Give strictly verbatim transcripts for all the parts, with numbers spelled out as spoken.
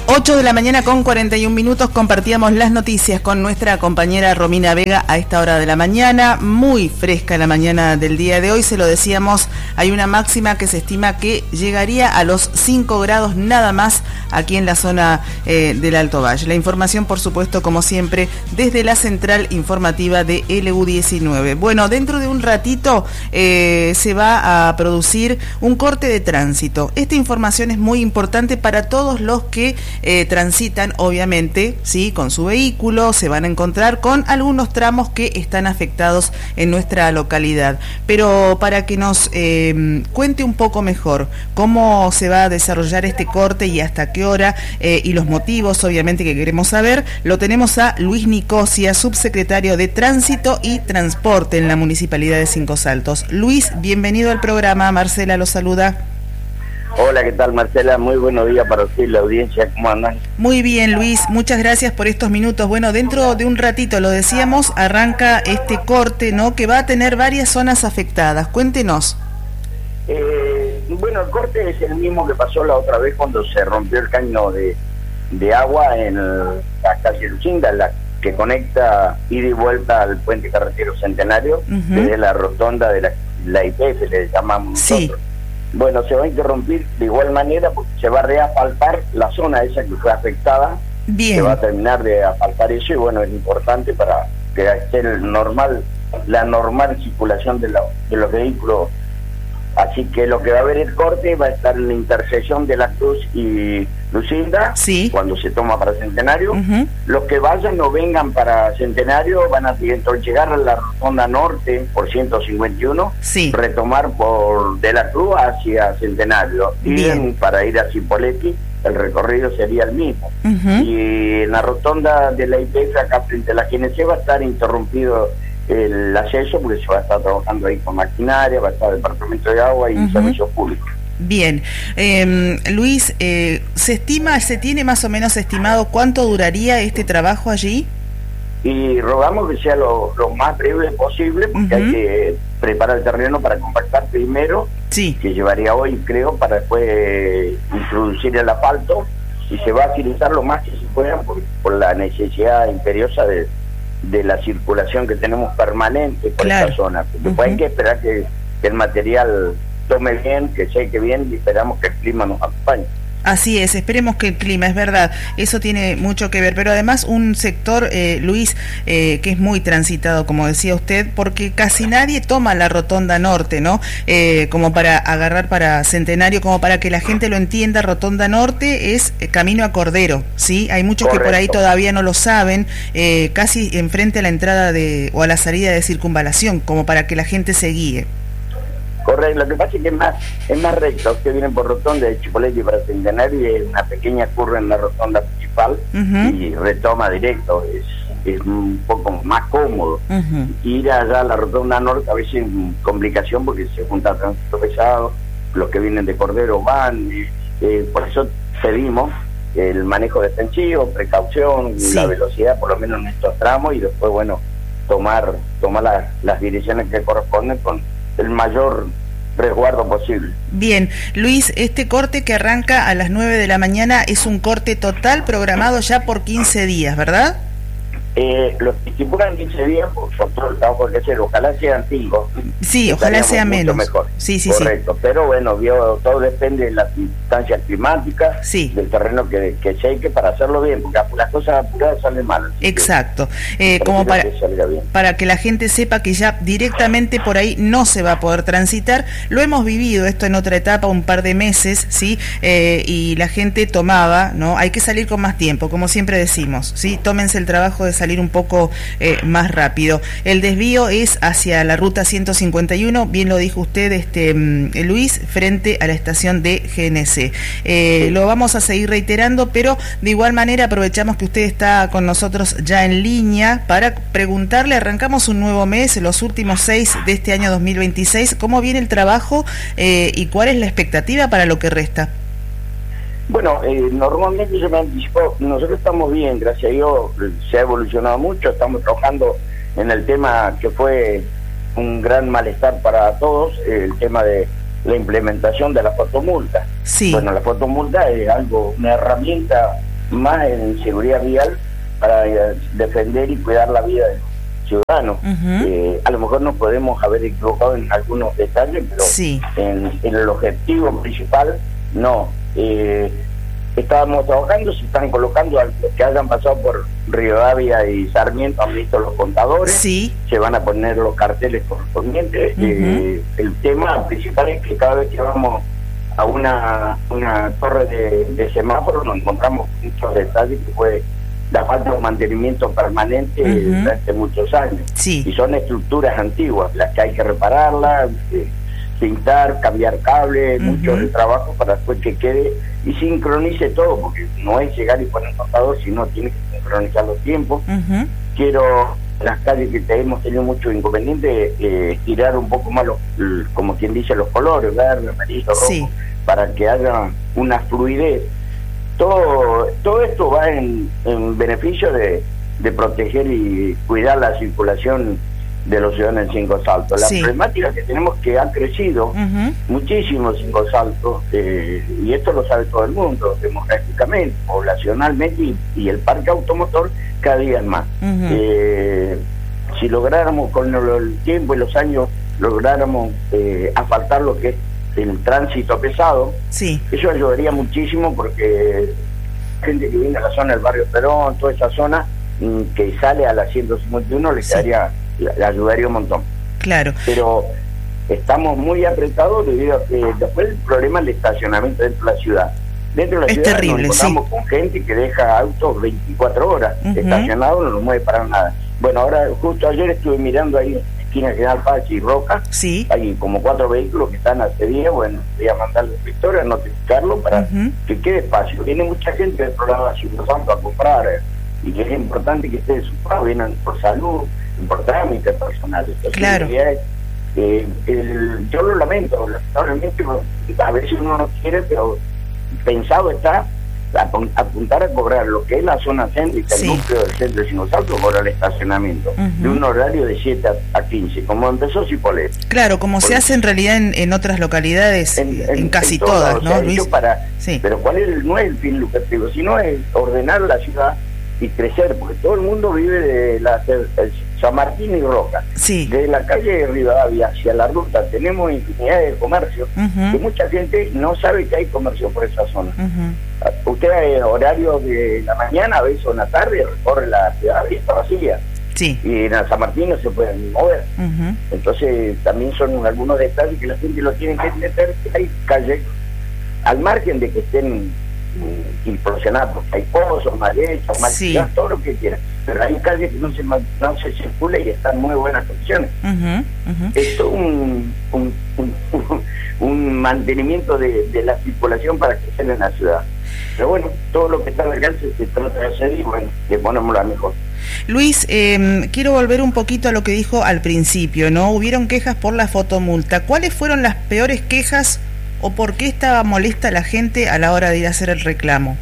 ocho de la mañana con cuarenta y un minutos, compartíamos las noticias con nuestra compañera Romina Vega a esta hora de la mañana, muy fresca la mañana del día de hoy, se lo decíamos, hay una máxima que se estima que llegaría a los cinco grados nada más aquí en la zona eh, del Alto Valle. La información, por supuesto, como siempre, desde la central informativa de L U diecinueve. Bueno, dentro de un ratito eh, se va a producir un corte de tránsito. Esta información es muy importante para todos los que Eh, transitan, obviamente, sí, con su vehículo, se van a encontrar con algunos tramos que están afectados en nuestra localidad. Pero para que nos eh, cuente un poco mejor cómo se va a desarrollar este corte y hasta qué hora eh, y los motivos, obviamente, que queremos saber, lo tenemos a Luis Nicosia, subsecretario de Tránsito y Transporte en la Municipalidad de Cinco Saltos. Luis, bienvenido al programa, Marcela lo saluda. Hola, ¿qué tal, Marcela? Muy buenos días para usted y la audiencia, ¿cómo andan? Muy bien, Luis, muchas gracias por estos minutos. Bueno, dentro de un ratito, lo decíamos, arranca este corte, ¿no?, que va a tener varias zonas afectadas. Cuéntenos. Eh, bueno, el corte es el mismo que pasó la otra vez cuando se rompió el caño de, de agua en la calle Lucinda, la que conecta ida y vuelta al puente carretero Centenario, uh-huh. desde la rotonda de la, la I P F, le llamamos sí. nosotros. Bueno, se va a interrumpir de igual manera porque se va a reasfaltar la zona esa que fue afectada. Bien. Se va a terminar de asfaltar eso y bueno, es importante para que esté el normal, la normal circulación de, la, de los vehículos. Así que lo que va a haber el corte va a estar en la intersección de La Cruz y Lucinda, sí. cuando se toma para Centenario. Uh-huh. Los que vayan o vengan para Centenario van a llegar a la rotonda norte por ciento cincuenta y uno, sí. retomar por De La Cruz hacia Centenario. Y para ir a Cipolletti el recorrido sería el mismo. Uh-huh. Y en la rotonda de la I P F, acá frente a la G N C, va a estar interrumpido el acceso porque se va a estar trabajando ahí con maquinaria, va a estar el departamento de agua y uh-huh. servicios públicos. Bien, eh, Luis, eh, ¿se estima, se tiene más o menos estimado cuánto duraría este trabajo allí? Y rogamos que sea lo, lo más breve posible porque uh-huh. hay que preparar el terreno para compactar primero, sí. que llevaría hoy creo, para después introducir el asfalto, y se va a agilizar lo más que se pueda por, por la necesidad imperiosa de de la circulación que tenemos permanente por claro. esta zona, porque uh-huh. hay que esperar que, que el material tome bien, que seque bien, y esperamos que el clima nos acompañe. Así es, esperemos que el clima, es verdad, eso tiene mucho que ver, pero además un sector, eh, Luis, eh, que es muy transitado, como decía usted, porque casi nadie toma la rotonda norte, ¿no? Eh, como para agarrar para Centenario, como para que la gente lo entienda, rotonda norte es eh, camino a Cordero, ¿sí? Hay muchos Correcto. Que por ahí todavía no lo saben, eh, casi enfrente a la entrada de o a la salida de circunvalación, como para que la gente se guíe. Correcto, lo que pasa es que es más, es más recto. Ustedes vienen por rotonda de Cipolletti para Centenario y es una pequeña curva en la rotonda principal uh-huh. y retoma directo, es, es un poco más cómodo. Uh-huh. Ir allá a la rotonda norte a veces es una complicación porque se junta tránsito pesado, los que vienen de Cordero van, eh, por eso pedimos el manejo defensivo, precaución, sí. la velocidad por lo menos en estos tramos, y después, bueno, tomar, tomar la, las direcciones que corresponden con el mayor resguardo posible. Bien, Luis, este corte que arranca a las nueve de la mañana es un corte total programado ya por quince días, ¿verdad? Eh, los que estipulan quince días por, por todo el trabajo que hacer, ojalá sean cinco. Sí, ojalá sea menos. Mejor. Sí, sí, Correcto, sí. Pero bueno, vio, todo depende de las circunstancias climáticas, sí. del terreno que, que seque para hacerlo bien, porque las cosas apuradas salen mal. Exacto, eh, como para, que para que la gente sepa que ya directamente por ahí no se va a poder transitar. Lo hemos vivido esto en otra etapa, un par de meses, ¿sí? Eh, y la gente tomaba, ¿no? Hay que salir con más tiempo, como siempre decimos, ¿sí? Tómense el trabajo de salir un poco eh, más rápido. El desvío es hacia la ruta ciento cincuenta y uno, bien lo dijo usted, este Luis, frente a la estación de G N C. Eh, lo vamos a seguir reiterando, pero de igual manera aprovechamos que usted está con nosotros ya en línea para preguntarle, arrancamos un nuevo mes, los últimos seis de este año dos mil veintiséis, ¿cómo viene el trabajo eh, y cuál es la expectativa para lo que resta? Bueno, eh, normalmente se me anticipó, nosotros estamos bien, gracias a Dios, se ha evolucionado mucho, estamos trabajando en el tema que fue un gran malestar para todos, eh, el tema de la implementación de la fotomulta. Sí. Bueno, la fotomulta es algo, una herramienta más en seguridad vial para eh, defender y cuidar la vida del ciudadano. Uh-huh. eh, a lo mejor nos podemos haber equivocado en algunos detalles, pero sí. en, en el objetivo principal no. Eh, estábamos trabajando, se están colocando a los que hayan pasado por Rivadavia y Sarmiento, han visto los contadores, sí. se van a poner los carteles correspondientes. Uh-huh. eh, el tema principal es que cada vez que vamos a una una torre de, de semáforo nos encontramos muchos detalles que puede la falta de mantenimiento permanente uh-huh. durante muchos años. Sí. Y son estructuras antiguas, las que hay que repararlas, eh, pintar, cambiar cables, uh-huh. mucho de trabajo para después que quede y sincronice todo, porque no es llegar y poner contador, sino tiene que sincronizar los tiempos. Uh-huh. Quiero, las calles que te hemos tenido mucho inconveniente, eh, estirar un poco más, los, como quien dice, los colores, verde, amarillo, rojo, sí. para que haya una fluidez. Todo todo esto va en, en beneficio de, de proteger y cuidar la circulación de los ciudadanos en Cinco Saltos. La sí. problemática que tenemos que ha crecido uh-huh. muchísimo Cinco Saltos, eh, y esto lo sabe todo el mundo, demográficamente, poblacionalmente, y, y el parque automotor cada día es más. Uh-huh. Eh, si lográramos con el, el tiempo y los años, lográramos eh, asfaltar lo que es el tránsito pesado, sí. eso ayudaría muchísimo, porque gente que viene a la zona del barrio Perón, toda esa zona que sale a la ciento cincuenta y uno, le, sí. quedaría, le ayudaría un montón. Claro. Pero estamos muy apretados debido a que después el problema es el estacionamiento dentro de la ciudad. Dentro de la es ciudad terrible, nos encontramos sí. con gente que deja autos veinticuatro horas uh-huh. estacionados, no nos mueve para nada. Bueno, ahora justo ayer estuve mirando ahí en la esquina General Paz y Roca, sí. hay como cuatro vehículos que están hace días. Bueno, voy a mandarle a Victoria a notificarlo para uh-huh. que quede espacio. Viene mucha gente del programa Cinco Saltos a comprar, eh, y que es importante que esté de su pago, vienen por salud, por trámites personales. Entonces, claro. Es, eh, el, yo lo lamento, lamentablemente a veces uno no quiere, pero pensado está apuntar a cobrar lo que es la zona céntrica, sí. el núcleo del centro de Cinco Saltos, cobrar el estacionamiento uh-huh. de un horario de siete a quince, como empezó Cipolletti. Claro, como Porque, se hace en realidad en, en otras localidades, en, en, en casi en todas, todas, ¿no, o sea, Luis? Para, sí. Pero cuál es, no es el fin lucrativo, sino es ordenar la ciudad y crecer, porque todo el mundo vive de la el San Martín y Roca. Sí. De la calle de Rivadavia hacia la ruta tenemos infinidad de comercios, uh-huh. que mucha gente no sabe que hay comercio por esa zona. Uh-huh. Usted en horario de la mañana, a veces en la tarde, recorre la ciudad y está vacía. Sí. Y en San Martín no se pueden ni mover. Uh-huh. Entonces también son algunos detalles que la gente lo tiene que entender, que hay calles al margen de que estén implosionadas, porque hay pozos, malezas, mal sí. todo lo que quieran, pero hay calles que no se, no se circula y están en muy buenas condiciones. Uh-huh, uh-huh. Esto es un, un, un, un, un mantenimiento de, de la circulación para crecer en la ciudad. Pero bueno, todo lo que está al alcance se trata de hacer y bueno, le ponemos la mejor. Luis, eh, quiero volver un poquito a lo que dijo al principio, ¿no? Hubieron quejas por la fotomulta. ¿Cuáles fueron las peores quejas o por qué estaba molesta la gente a la hora de ir a hacer el reclamo?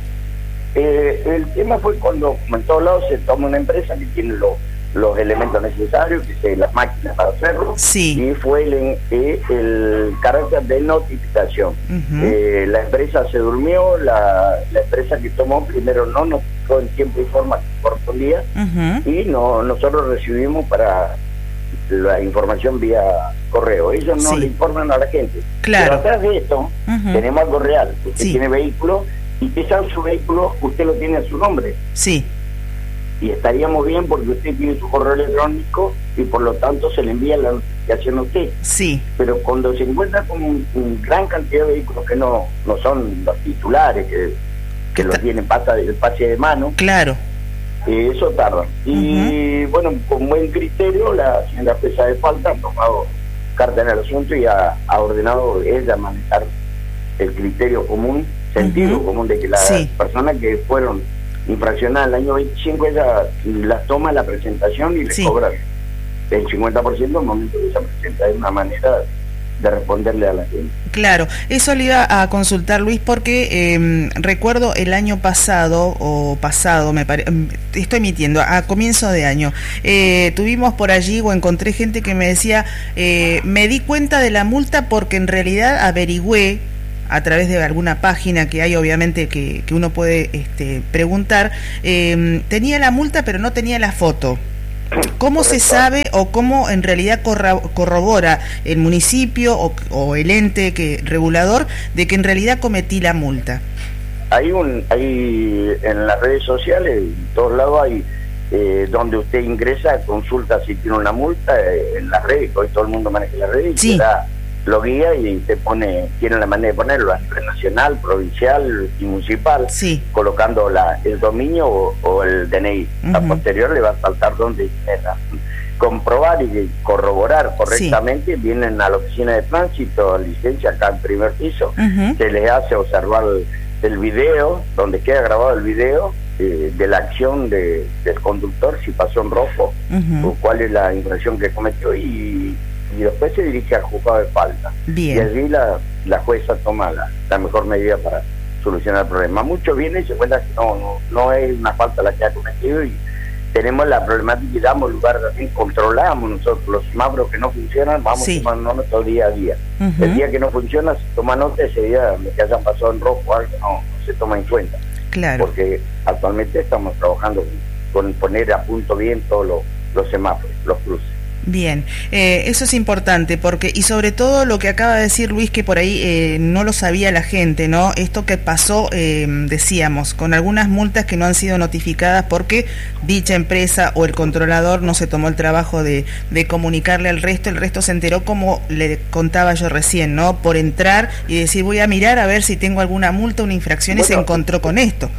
Eh, el tema fue cuando, como en todos lados, se toma una empresa que tiene los, los elementos necesarios, que es las máquinas para hacerlo, sí. y fue el, eh, el carácter de notificación. Uh-huh. Eh, la empresa se durmió, la, la empresa que tomó primero no nos dio en tiempo y forma que correspondía, uh-huh. y no nosotros recibimos para la información vía correo. Ellos no sí. le informan a la gente. Claro. Pero atrás de esto uh-huh. tenemos algo real. Usted sí. tiene vehículo y quizás su vehículo usted lo tiene a su nombre. Sí. Y estaríamos bien porque usted tiene su correo electrónico y por lo tanto se le envía la notificación a usted. Sí. Pero cuando se encuentra con un, un gran cantidad de vehículos que no no son los titulares, que, que lo tienen pasa el pase de mano. Claro. Eh, eso tarda. Y uh-huh. bueno, con buen criterio la señora Pesa de Falta ha tomado carta en el asunto y ha, ha ordenado ella manejar el criterio común, sentido uh-huh. común de que las sí. personas que fueron infraccionadas el año veinticinco, ella las toma la presentación y les sí. cobra el cincuenta por ciento en el momento que se presenta. Es una manera de responderle a la gente. Claro, eso le iba a consultar, Luis, porque eh, recuerdo el año pasado, o pasado, me pare... estoy mintiendo, a comienzo de año, eh, tuvimos por allí, o encontré gente que me decía, eh, me di cuenta de la multa porque en realidad averigüé a través de alguna página que hay, obviamente, que, que uno puede este, preguntar, eh, tenía la multa pero no tenía la foto. ¿Cómo se sabe o cómo en realidad corrobora el municipio o, o el ente que regulador de que en realidad cometí la multa? Hay un, hay en las redes sociales, en todos lados hay eh, donde usted ingresa, consulta si tiene una multa eh, en las redes, hoy todo el mundo maneja las redes, sí. y da, lo guía y te pone, tiene la manera de ponerlo a nivel nacional, provincial y municipal, sí. colocando la, el dominio o, o el D N I. Uh-huh. A posterior le va a saltar donde era. Comprobar y corroborar correctamente, sí. Vienen a la oficina de tránsito, licencia acá en primer piso, uh-huh. Se les hace observar el, el video, donde queda grabado el video eh, de la acción de, del conductor, si pasó en rojo, uh-huh. o cuál es la infracción que cometió, y, y después se dirige al juzgado de falta. Bien. Y allí la, la jueza toma la, la mejor medida para solucionar el problema. Muchos vienen y se cuentan que no, no, no es una falta la que ha cometido, y tenemos la problemática y damos lugar también, controlamos nosotros los semáforos que no funcionan, vamos sí. tomando nota día a día. Uh-huh. El día que no funciona se toma nota, ese día lo que hayan pasado en rojo algo no, no se toma en cuenta. Claro. Porque actualmente estamos trabajando con poner a punto bien todos los, los semáforos, los cruces. Bien, eh, eso es importante porque, y sobre todo lo que acaba de decir Luis, que por ahí eh, no lo sabía la gente, ¿no? Esto que pasó, eh, decíamos, con algunas multas que no han sido notificadas porque dicha empresa o el controlador no se tomó el trabajo de, de comunicarle al resto, el resto se enteró, como le contaba yo recién, ¿no? Por entrar y decir, voy a mirar a ver si tengo alguna multa, una infracción, bueno, y se encontró con esto.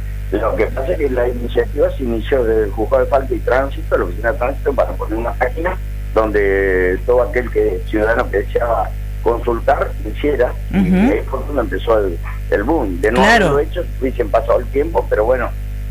Lo que pasa es que la iniciativa se inició desde el juzgado de falta y tránsito, la oficina de tránsito, para poner una página donde todo aquel que ciudadano que deseaba consultar hiciera, uh-huh. Y ahí fue cuando empezó el, el boom. De no claro. haberlo hecho, hubiesen pasado el tiempo, pero bueno,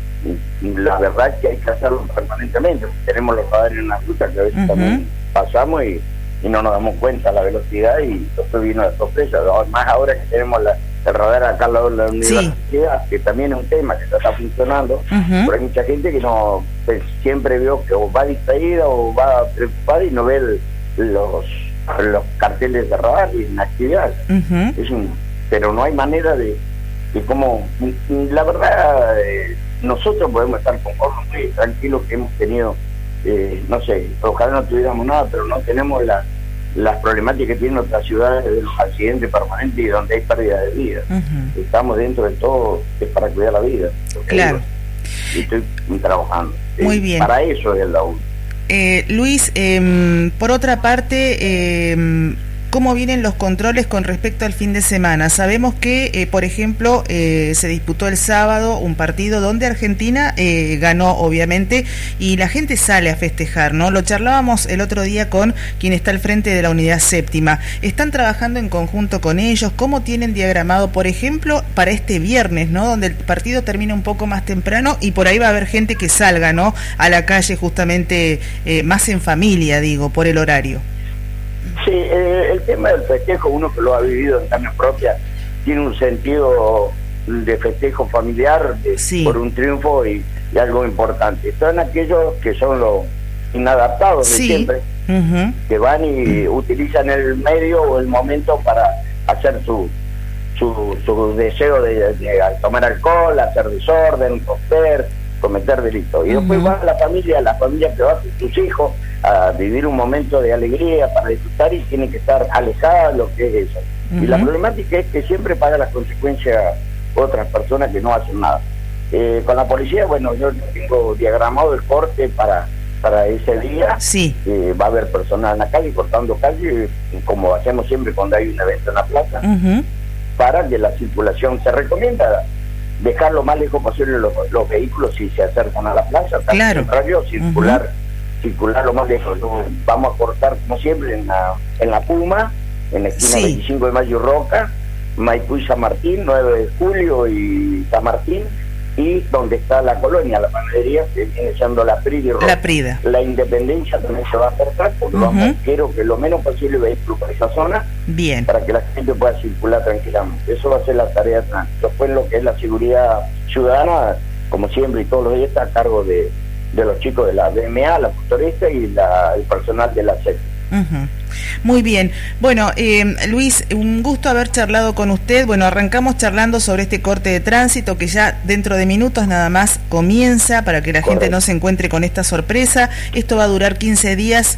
la verdad es que hay que hacerlo permanentemente. Tenemos los radares en la ruta que a veces uh-huh. también pasamos y, y no nos damos cuenta de la velocidad, y después vino la sorpresa. Más ahora que tenemos la el radar acá al lado de la universidad, sí. que también es un tema que está funcionando, uh-huh. pero hay mucha gente que no pues, siempre veo que o va distraída o va preocupada y no ve el, los los carteles de radar y en actividad. Uh-huh. Es un, pero no hay manera de, de cómo, la verdad, eh, nosotros podemos estar conformes, muy tranquilos que hemos tenido, eh, no sé, ojalá no tuviéramos nada, pero no tenemos la las problemáticas que tienen otras ciudades de los accidentes permanentes y donde hay pérdida de vida. Uh-huh. Estamos dentro de todo, es para cuidar la vida. Claro. Y estoy trabajando. Muy eh, bien. Para eso es la U. Eh, Luis, eh, por otra parte, eh, ¿cómo vienen los controles con respecto al fin de semana? Sabemos que, eh, por ejemplo, eh, se disputó el sábado un partido donde Argentina eh, ganó, obviamente, y la gente sale a festejar, ¿no? Lo charlábamos el otro día con quien está al frente de la unidad séptima. ¿Están trabajando en conjunto con ellos? ¿Cómo tienen diagramado, por ejemplo, para este viernes, ¿no? Donde el partido termina un poco más temprano y por ahí va a haber gente que salga, ¿no? A la calle justamente eh, más en familia, digo, por el horario. Sí, eh, el tema del festejo, uno que lo ha vivido en carne propia, tiene un sentido de festejo familiar, de, sí. por un triunfo y, y algo importante. Están aquellos que son los inadaptados de sí. siempre, uh-huh. que van y uh-huh. utilizan el medio o el momento para hacer su su, su deseo de, de tomar alcohol, hacer desorden, romper, cometer delitos. Y uh-huh. después va la familia, la familia que va con sus hijos a vivir un momento de alegría para disfrutar y tiene que estar alejada de lo que es eso. Uh-huh. Y la problemática es que siempre paga las consecuencias otras personas que no hacen nada. Eh, con la policía, bueno, yo tengo diagramado el corte para para ese día. Sí. Eh, va a haber personal en la calle cortando calle, como hacemos siempre cuando hay un evento en la plaza, uh-huh. para que la circulación se recomienda dejar lo más lejos posible los, los vehículos si se acercan a la plaza, claro. al contrario, circular uh-huh. circular lo más lejos. Vamos a cortar como siempre en la en la Puma, en la esquina sí. veinticinco de Mayo y Roca, Maipú y San Martín, nueve de julio y San Martín, y donde está la colonia, la panadería, que viene siendo la Prida y Roca. La Prida. La Independencia también se va a acercar, porque uh-huh. vamos, quiero que lo menos posible vehículos por esa zona, bien, para que la gente pueda circular tranquilamente. Eso va a ser la tarea de tránsito. Después lo que es la seguridad ciudadana, como siempre y todos los días, está a cargo de de los chicos de la B M A, la motorista y la, el personal de la S E C. Uh-huh. Muy bien. Bueno, eh, Luis, un gusto haber charlado con usted. Bueno, arrancamos charlando sobre este corte de tránsito que ya dentro de minutos nada más comienza para que la Correcto. gente no se encuentre con esta sorpresa. Esto va a durar quince días.